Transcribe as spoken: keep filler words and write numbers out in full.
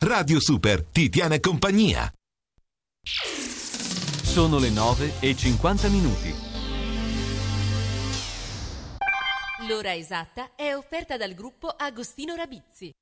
Radio Super ti tiene compagnia. Sono le nove e cinquanta minuti. L'ora esatta è offerta dal gruppo Agostino Rabizzi.